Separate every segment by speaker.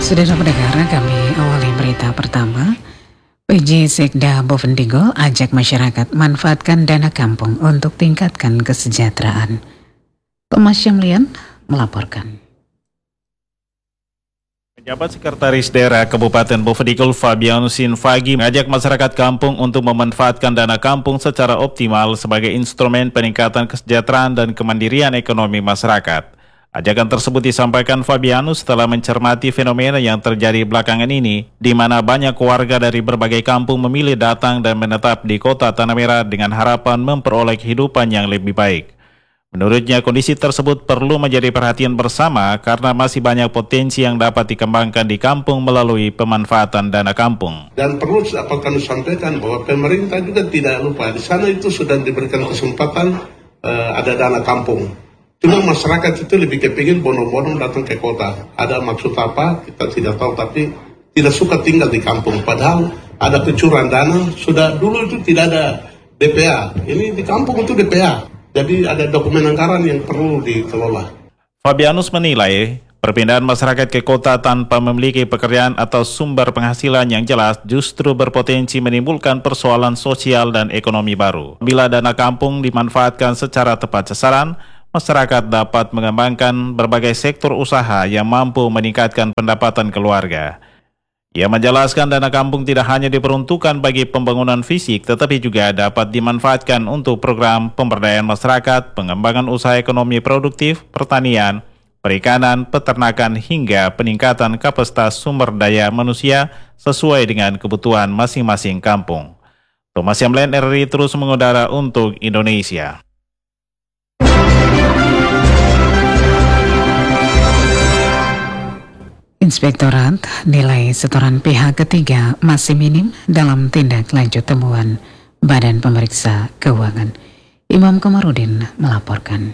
Speaker 1: Saudara pendengar, kami awali berita pertama. PJ Sekda Bovendigul ajak masyarakat manfaatkan dana kampung untuk tingkatkan kesejahteraan. Thomas Syamlian melaporkan.
Speaker 2: Pejabat Sekretaris Daerah Kabupaten Bovendigul Fabianus Sinfagi mengajak masyarakat kampung untuk memanfaatkan dana kampung secara optimal sebagai instrumen peningkatan kesejahteraan dan kemandirian ekonomi masyarakat. Ajakan tersebut disampaikan Fabianus setelah mencermati fenomena yang terjadi belakangan ini, di mana banyak warga dari berbagai kampung memilih datang dan menetap di kota Tanah Merah dengan harapan memperoleh kehidupan yang lebih baik. Menurutnya, kondisi tersebut perlu menjadi perhatian bersama karena masih banyak potensi yang dapat dikembangkan di kampung melalui pemanfaatan dana kampung.
Speaker 3: Dan perlu kami sampaikan bahwa pemerintah juga tidak lupa, di sana itu sudah diberikan kesempatan ada dana kampung. Cuma masyarakat itu lebih kepingin bono-bono datang ke kota. Ada maksud apa, kita tidak tahu, tapi tidak suka tinggal di kampung. Padahal ada kecurangan dana, sudah dulu itu tidak ada DPA. Ini di kampung itu DPA. Jadi ada dokumen anggaran yang perlu dikelola.
Speaker 2: Fabianus menilai, perpindahan masyarakat ke kota tanpa memiliki pekerjaan atau sumber penghasilan yang jelas justru berpotensi menimbulkan persoalan sosial dan ekonomi baru. Bila dana kampung dimanfaatkan secara tepat sasaran, masyarakat dapat mengembangkan berbagai sektor usaha yang mampu meningkatkan pendapatan keluarga. Ia menjelaskan dana kampung tidak hanya diperuntukkan bagi pembangunan fisik, tetapi juga dapat dimanfaatkan untuk program pemberdayaan masyarakat, pengembangan usaha ekonomi produktif, pertanian, perikanan, peternakan, hingga peningkatan kapasitas sumber daya manusia sesuai dengan kebutuhan masing-masing kampung. Thomas Syamlian, RRI terus mengudara untuk Indonesia.
Speaker 1: Inspektorat nilai setoran pihak ketiga masih minim dalam tindak lanjut temuan Badan Pemeriksa Keuangan. Imam Komarudin melaporkan.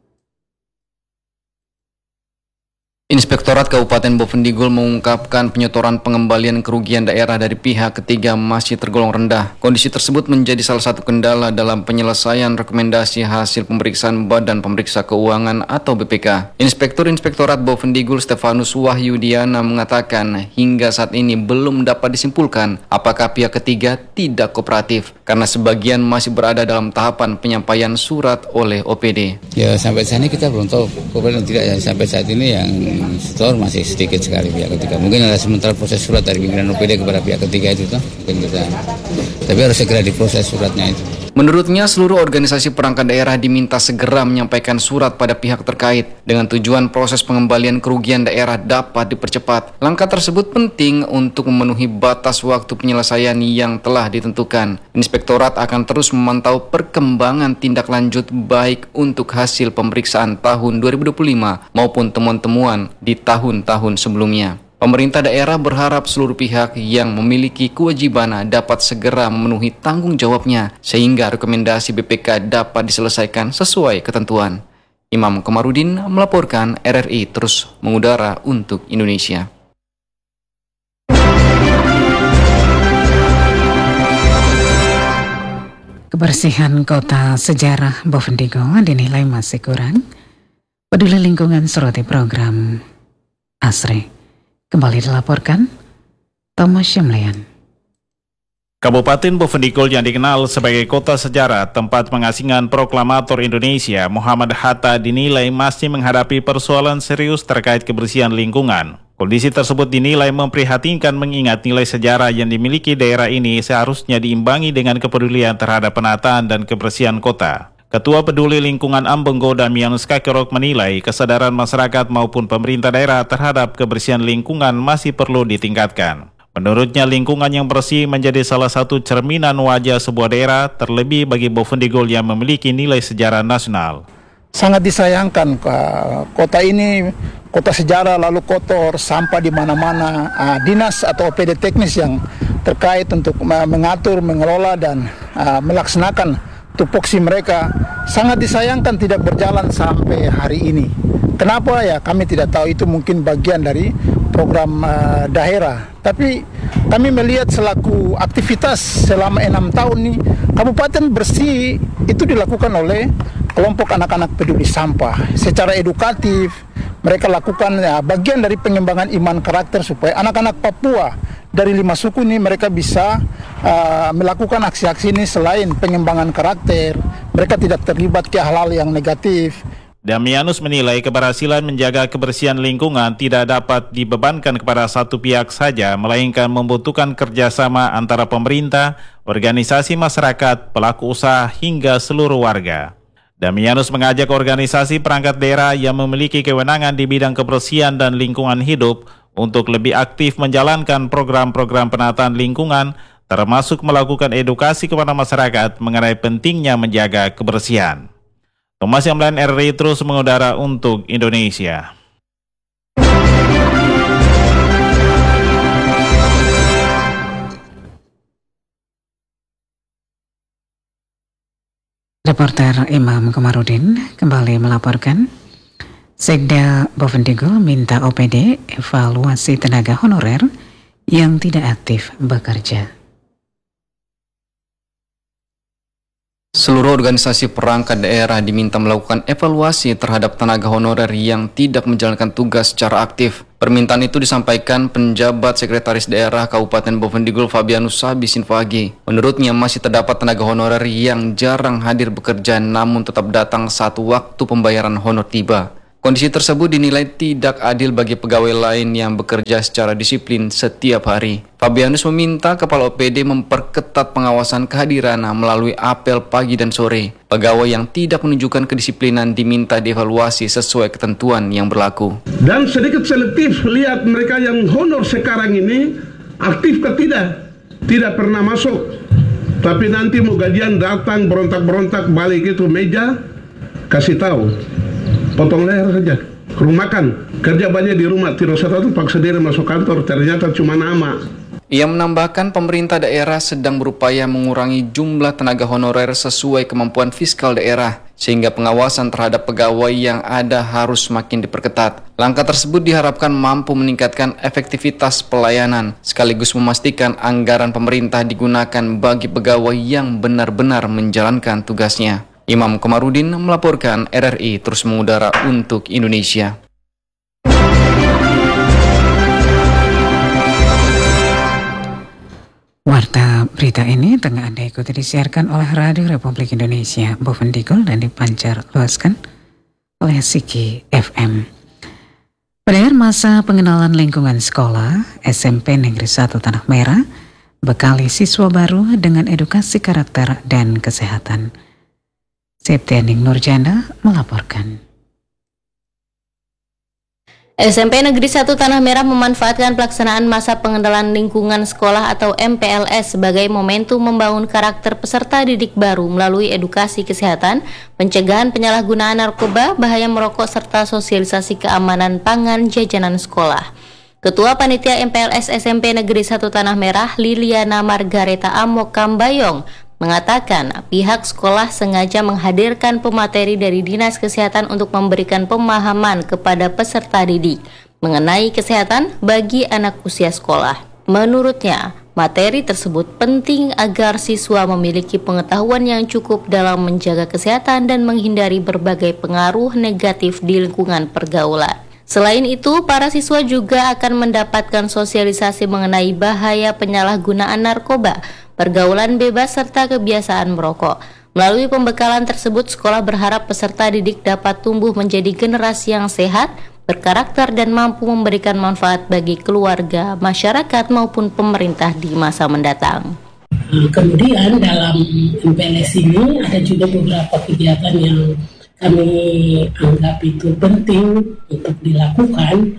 Speaker 4: Inspektorat Kabupaten Bovendigul mengungkapkan penyetoran pengembalian kerugian daerah dari pihak ketiga masih tergolong rendah. Kondisi tersebut menjadi salah satu kendala dalam penyelesaian rekomendasi hasil pemeriksaan Badan Pemeriksa Keuangan atau BPK. Inspektur Inspektorat Bovendigul Stefanus Wahyudiana mengatakan hingga saat ini belum dapat disimpulkan apakah pihak ketiga tidak kooperatif karena sebagian masih berada dalam tahapan penyampaian surat oleh OPD.
Speaker 5: Ya sampai saat ini kita belum tahu kooperatif tidak ya, sampai saat ini yang setor masih sedikit sekali pihak ketiga. Mungkin ada sementara proses surat dari pimpinan OPD kepada pihak ketiga itu mungkin kita, tapi harus segera diproses suratnya itu.
Speaker 4: Menurutnya, seluruh organisasi perangkat daerah diminta segera menyampaikan surat pada pihak terkait dengan tujuan proses pengembalian kerugian daerah dapat dipercepat. Langkah tersebut penting untuk memenuhi batas waktu penyelesaian yang telah ditentukan. Inspektorat akan terus memantau perkembangan tindak lanjut baik untuk hasil pemeriksaan tahun 2025 maupun temuan-temuan di tahun-tahun sebelumnya. Pemerintah daerah berharap seluruh pihak yang memiliki kewajiban dapat segera memenuhi tanggung jawabnya sehingga rekomendasi BPK dapat diselesaikan sesuai ketentuan. Imam Komarudin melaporkan, RRI terus mengudara untuk Indonesia.
Speaker 1: Kebersihan kota sejarah Bovendigul dinilai masih kurang. Peduli lingkungan soroti program ASRE. Kembali dilaporkan, Thomas Syamlian.
Speaker 2: Kabupaten Bovendigul yang dikenal sebagai kota sejarah tempat pengasingan proklamator Indonesia Muhammad Hatta dinilai masih menghadapi persoalan serius terkait kebersihan lingkungan. Kondisi tersebut dinilai memprihatinkan mengingat nilai sejarah yang dimiliki daerah ini seharusnya diimbangi dengan kepedulian terhadap penataan dan kebersihan kota. Ketua Peduli Lingkungan Ambenggo Damianus Kakerok menilai kesadaran masyarakat maupun pemerintah daerah terhadap kebersihan lingkungan masih perlu ditingkatkan. Menurutnya, lingkungan yang bersih menjadi salah satu cerminan wajah sebuah daerah, terlebih bagi Bovendigul yang memiliki nilai sejarah nasional.
Speaker 6: Sangat disayangkan kota ini kota sejarah lalu kotor, sampah di mana-mana. Dinas atau OPD teknis yang terkait untuk mengatur, mengelola dan melaksanakan tupoksi mereka sangat disayangkan tidak berjalan sampai hari ini. Kenapa ya? Kami tidak tahu, itu mungkin bagian dari program daerah. Tapi kami melihat selaku aktivitas selama 6 tahun ini, Kabupaten bersih itu dilakukan oleh kelompok anak-anak peduli sampah secara edukatif, mereka lakukan bagian dari pengembangan iman karakter supaya anak-anak Papua dari 5 suku ini mereka bisa melakukan aksi-aksi ini selain pengembangan karakter, mereka tidak terlibat ke hal-hal yang negatif.
Speaker 2: Damianus menilai keberhasilan menjaga kebersihan lingkungan tidak dapat dibebankan kepada satu pihak saja, melainkan membutuhkan kerjasama antara pemerintah, organisasi masyarakat, pelaku usaha, hingga seluruh warga. Damianus mengajak organisasi perangkat daerah yang memiliki kewenangan di bidang kebersihan dan lingkungan hidup untuk lebih aktif menjalankan program-program penataan lingkungan, termasuk melakukan edukasi kepada masyarakat mengenai pentingnya menjaga kebersihan. Thomas Yamlan, RRI terus mengudara untuk Indonesia.
Speaker 1: Reporter Imam Komarudin kembali melaporkan, Sekda Bovendigul minta OPD evaluasi tenaga honorer yang tidak aktif bekerja.
Speaker 4: Seluruh organisasi perangkat daerah diminta melakukan evaluasi terhadap tenaga honorer yang tidak menjalankan tugas secara aktif. Permintaan itu disampaikan penjabat Sekretaris Daerah Kabupaten Bovendigul Fabianus Sabisinfagi. Menurutnya masih terdapat tenaga honorer yang jarang hadir bekerja namun tetap datang saat waktu pembayaran honor tiba. Kondisi tersebut dinilai tidak adil bagi pegawai lain yang bekerja secara disiplin setiap hari. Fabianus meminta Kepala OPD memperketat pengawasan kehadiran melalui apel pagi dan sore. Pegawai yang tidak menunjukkan kedisiplinan diminta dievaluasi sesuai ketentuan yang berlaku.
Speaker 3: Dan sedikit selektif lihat mereka yang honor sekarang ini aktif ke tidak pernah masuk. Tapi nanti mau gajian datang berontak-berontak balik itu meja, kasih tahu. Potong leher saja, ke rumah makan, kerja banyak di rumah, tidak usah tahu paksa diri masuk kantor, ternyata cuma nama.
Speaker 4: Ia menambahkan pemerintah daerah sedang berupaya mengurangi jumlah tenaga honorer sesuai kemampuan fiskal daerah, sehingga pengawasan terhadap pegawai yang ada harus semakin diperketat. Langkah tersebut diharapkan mampu meningkatkan efektivitas pelayanan, sekaligus memastikan anggaran pemerintah digunakan bagi pegawai yang benar-benar menjalankan tugasnya. Imam Komarudin melaporkan, RRI terus mengudara untuk Indonesia.
Speaker 1: Warta berita ini tengah Anda ikuti disiarkan oleh Radio Republik Indonesia Bovendigul dan dipancar luaskan oleh Siki FM. Pada masa pengenalan lingkungan sekolah, SMP Negeri 1 Tanah Merah bekali siswa baru dengan edukasi karakter dan kesehatan. Septianing Nurjana melaporkan.
Speaker 7: SMP Negeri 1 Tanah Merah memanfaatkan pelaksanaan masa pengenalan lingkungan sekolah atau MPLS sebagai momentum membangun karakter peserta didik baru melalui edukasi kesehatan, pencegahan penyalahgunaan narkoba, bahaya merokok, serta sosialisasi keamanan pangan jajanan sekolah. Ketua Panitia MPLS SMP Negeri 1 Tanah Merah, Liliana Margareta Amok Kambayong, mengatakan pihak sekolah sengaja menghadirkan pemateri dari Dinas Kesehatan untuk memberikan pemahaman kepada peserta didik mengenai kesehatan bagi anak usia sekolah. Menurutnya, materi tersebut penting agar siswa memiliki pengetahuan yang cukup dalam menjaga kesehatan dan menghindari berbagai pengaruh negatif di lingkungan pergaulan. Selain itu, para siswa juga akan mendapatkan sosialisasi mengenai bahaya penyalahgunaan narkoba, pergaulan bebas, serta kebiasaan merokok. Melalui pembekalan tersebut, sekolah berharap peserta didik dapat tumbuh menjadi generasi yang sehat, berkarakter, dan mampu memberikan manfaat bagi keluarga, masyarakat, maupun pemerintah di masa mendatang.
Speaker 8: Kemudian dalam MPLS ini ada juga beberapa kegiatan yang kami anggap itu penting untuk dilakukan.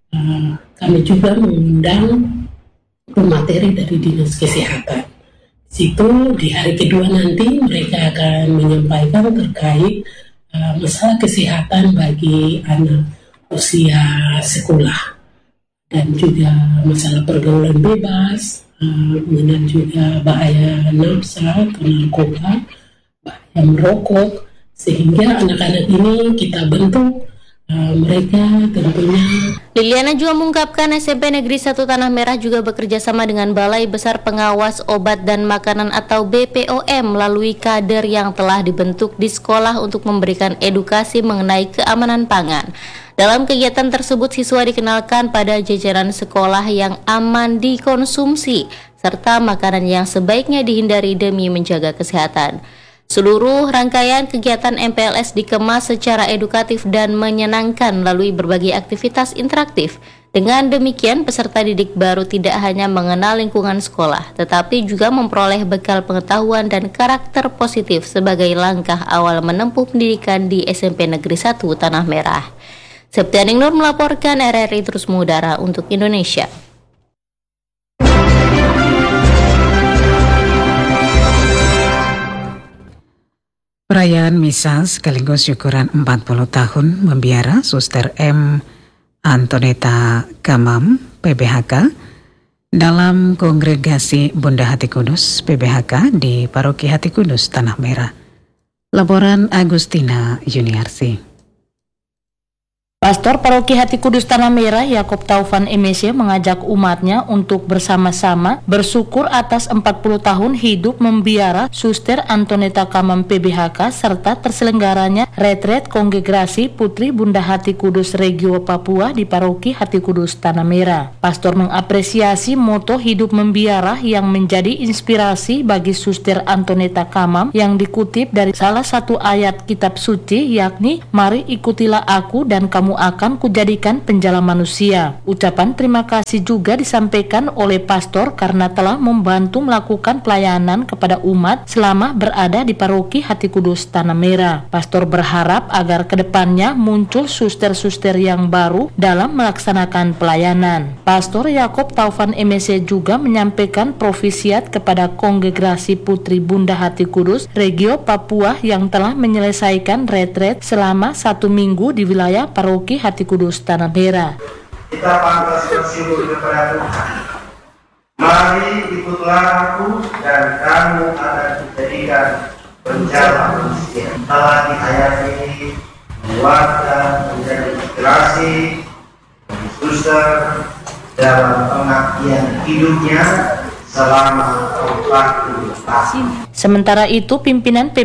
Speaker 8: Kami juga mengundang pemateri dari Dinas Kesehatan. Situ di hari kedua nanti mereka akan menyampaikan terkait masalah kesehatan bagi anak usia sekolah dan juga masalah pergaulan bebas, kemudian juga bahaya nafsa atau narkoba, bahaya merokok, sehingga anak-anak ini kita bentuk mereka tentunya.
Speaker 7: Liliana juga mengungkapkan SMP Negeri 1 Tanah Merah juga bekerja sama dengan Balai Besar Pengawas Obat dan Makanan atau BPOM melalui kader yang telah dibentuk di sekolah untuk memberikan edukasi mengenai keamanan pangan. Dalam kegiatan tersebut, siswa dikenalkan pada jajanan sekolah yang aman dikonsumsi, serta makanan yang sebaiknya dihindari demi menjaga kesehatan. Seluruh rangkaian kegiatan MPLS dikemas secara edukatif dan menyenangkan melalui berbagai aktivitas interaktif. Dengan demikian, peserta didik baru tidak hanya mengenal lingkungan sekolah, tetapi juga memperoleh bekal pengetahuan dan karakter positif sebagai langkah awal menempuh pendidikan di SMP Negeri 1 Tanah Merah. Septianing Nur melaporkan, RRI terus mengudara untuk Indonesia.
Speaker 1: Perayaan misa sekaligus syukuran 40 tahun membiara Suster M. Antoneta Kamam, PBHK, dalam Kongregasi Bunda Hati Kudus, PBHK, di Paroki Hati Kudus, Tanah Merah. Laporan Agustina Yuniarsi.
Speaker 9: Pastor Paroki Hati Kudus Tanah Merah Yakob Taufan MSC mengajak umatnya untuk bersama-sama bersyukur atas 40 tahun hidup membiara Suster Antoneta Kamam PBHK serta terselenggaranya retret Kongregasi Putri Bunda Hati Kudus Regio Papua di Paroki Hati Kudus Tanah Merah. Pastor mengapresiasi moto hidup membiara yang menjadi inspirasi bagi Suster Antoneta Kamam yang dikutip dari salah satu ayat kitab suci, yakni mari ikutilah aku dan kamu akan kujadikan penjala manusia. Ucapan terima kasih juga disampaikan oleh pastor karena telah membantu melakukan pelayanan kepada umat selama berada di Paroki Hati Kudus Tanah Merah. Pastor berharap agar kedepannya muncul suster-suster yang baru dalam melaksanakan pelayanan. Pastor Yakob Taufan MSC juga menyampaikan profisiat kepada Kongregasi Putri Bunda Hati Kudus Regio Papua yang telah menyelesaikan retret selama 1 minggu di wilayah Paroki Hati Kudus Tanah Merah.
Speaker 10: Kita pantas bersyukur kepada Tuhan. Mari ikutlah aku dan kamu akan dijadikan penjala manusia. Telah dihayati, keluarga, menjadi inspirasi bagi suster dalam pengabdian hidupnya selama 40 tahun.
Speaker 9: Sementara itu pimpinan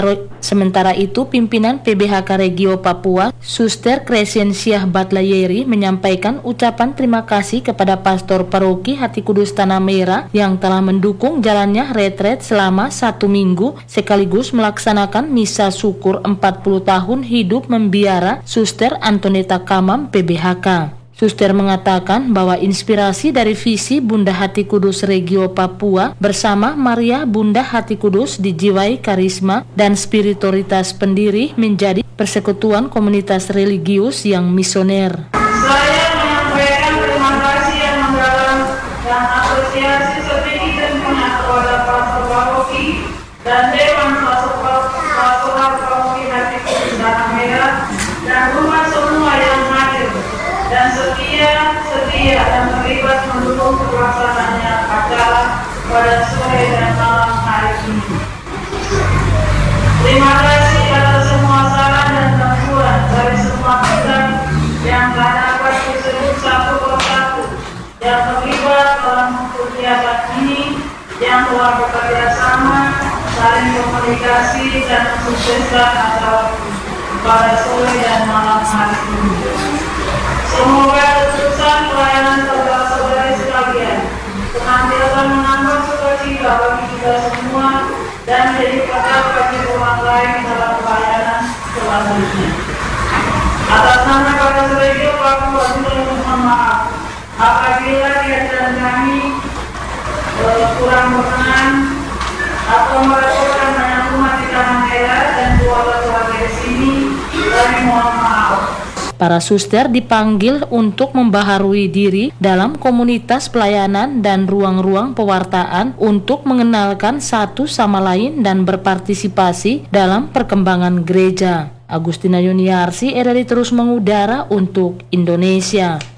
Speaker 9: PBHK Regio Papua, Suster Crescentia Batlayeri menyampaikan ucapan terima kasih kepada Pastor Paroki Hati Kudus Tanah Merah yang telah mendukung jalannya retret selama 1 minggu sekaligus melaksanakan misa syukur 40 tahun hidup membiara Suster Antoneta Kamam PBHK. Suster mengatakan bahwa inspirasi dari visi Bunda Hati Kudus Regio Papua bersama Maria Bunda Hati Kudus dijiwai karisma dan spiritualitas pendiri menjadi persekutuan komunitas religius yang misioner.
Speaker 11: Saya menyampaikan terima kasih yang mendalam dan apresiasi setinggi tingginya kepada Pastor Paroki dan Dewan Pastoral Paroki Hati Kudus Tanah Merah dan umat semua yang hadir dan setia dan terlibat mendukung pelaksanaannya acara pada sore dan malam hari ini. Terima kasih atas semua saran dan bantuan dari semua pihak yang tak dapat disebut satu persatu yang terlibat dalam kegiatan ini, yang telah bekerja sama, saling komunikasi dan mensukseskan acara pada sore dan malam hari ini. Semoga keputusan pelayanan saudara-saudari sekalian senantiasa menambah sukacita bagi kita semua dan menjadi berkat bagi orang lain dalam pelayanan selanjutnya. Atas nama Kapolres Regio Papua juga mohon maaf apabila kehadiran kami kurang berkenan atau merepotkan banyak umat di Tanah Merah dan keluarga-keluarga di sini. Kami mohon maaf.
Speaker 9: Para suster dipanggil untuk membaharui diri dalam komunitas pelayanan dan ruang-ruang pewartaan untuk mengenalkan satu sama lain dan berpartisipasi dalam perkembangan gereja. Agustina Yuniarsi, RRI terus mengudara untuk Indonesia.